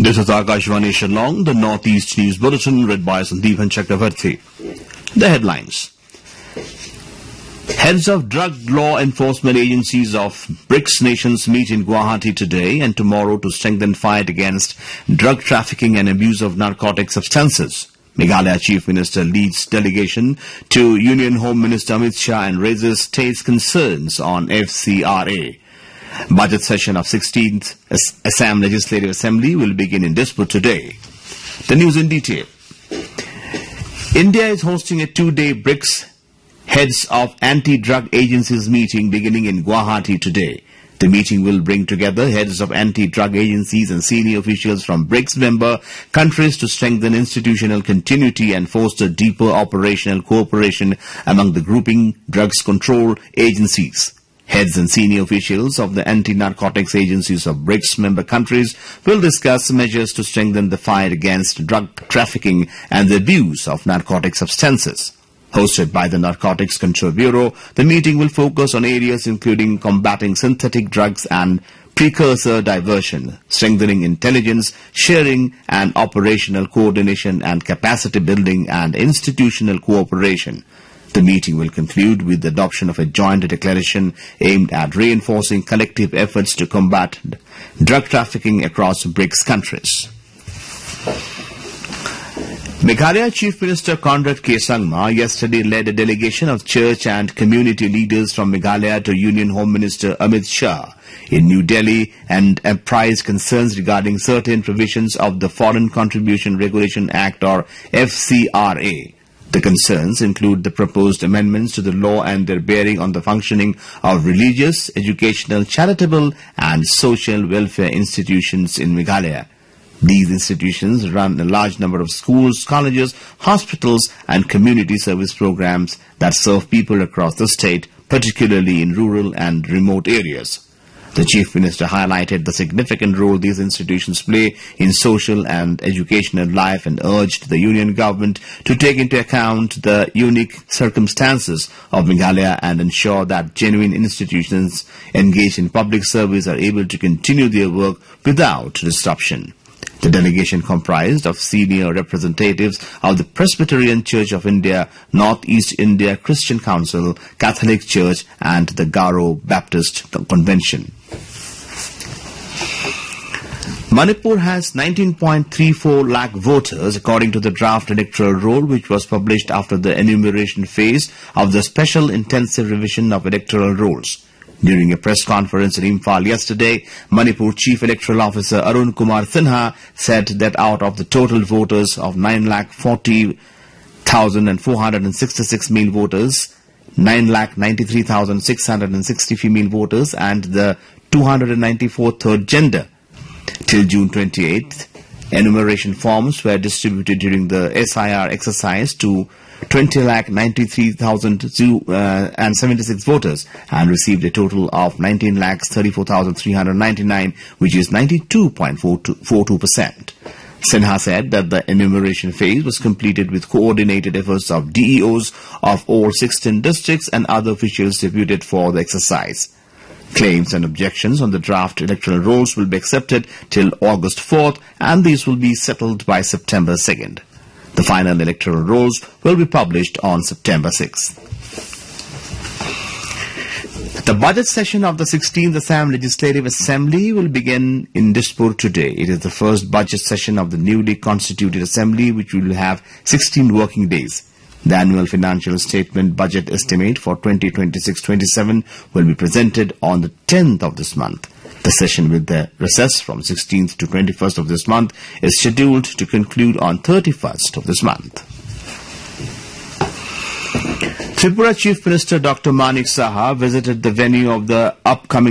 This is Akashvani Shillong, the Northeast News Bulletin, read by Sandeepan Chakravarti. The headlines. Heads of drug law enforcement agencies of BRICS nations meet in Guwahati today and tomorrow to strengthen fight against drug trafficking and abuse of narcotic substances. Meghalaya Chief Minister leads delegation to Union Home Minister Amit Shah and raises state's concerns on FCRA. Budget session of 16th Assam Legislative Assembly will begin in Dispur today. The news in detail. India is hosting a two-day BRICS Heads of Anti-Drug Agencies meeting beginning in Guwahati today. The meeting will bring together heads of anti-drug agencies and senior officials from BRICS member countries to strengthen institutional continuity and foster deeper operational cooperation among the grouping drugs control agencies. Heads and senior officials of the anti-narcotics agencies of BRICS member countries will discuss measures to strengthen the fight against drug trafficking and the abuse of narcotic substances. Hosted by the Narcotics Control Bureau, the meeting will focus on areas including combating synthetic drugs and precursor diversion, strengthening intelligence, sharing and operational coordination and capacity building and institutional cooperation. The meeting will conclude with the adoption of a joint declaration aimed at reinforcing collective efforts to combat drug trafficking across BRICS countries. Meghalaya Chief Minister Conrad K. Sangma yesterday led a delegation of church and community leaders from Meghalaya to Union Home Minister Amit Shah in New Delhi and apprised concerns regarding certain provisions of the Foreign Contribution Regulation Act or FCRA. The concerns include the proposed amendments to the law and their bearing on the functioning of religious, educational, charitable and social welfare institutions in Meghalaya. These institutions run a large number of schools, colleges, hospitals and community service programs that serve people across the state, particularly in rural and remote areas. The Chief Minister highlighted the significant role these institutions play in social and educational life and urged the Union government to take into account the unique circumstances of Meghalaya and ensure that genuine institutions engaged in public service are able to continue their work without disruption. The delegation comprised of senior representatives of the Presbyterian Church of India, Northeast India Christian Council, Catholic Church and the Garo Baptist Convention. Manipur has 19.34 lakh voters according to the draft electoral roll which was published after the enumeration phase of the Special Intensive Revision of Electoral Rolls. During a press conference in Imphal yesterday, Manipur Chief Electoral Officer Arun Kumar Sinha said that out of the total voters of 9,40,466 male voters, 9,93,660 female voters and the 294 third gender. Till June 28th, enumeration forms were distributed during the SIR exercise to 20,93,076 voters and received a total of 19,34,399, which is 92.42%. Sinha said that the enumeration phase was completed with coordinated efforts of DEOs of all 16 districts and other officials deputed for the exercise. Claims and objections on the draft electoral rolls will be accepted till August 4th and these will be settled by September 2nd. The final electoral rolls will be published on September 6th. The budget session of the 16th Assam Legislative Assembly will begin in Dispur today. It is the first budget session of the newly constituted Assembly which will have 16 working days. The annual financial statement budget estimate for 2026-27 will be presented on the 10th of this month. The session with the recess from 16th to 21st of this month is scheduled to conclude on 31st of this month. Tripura Chief Minister Dr. Manik Saha visited the venue of the upcoming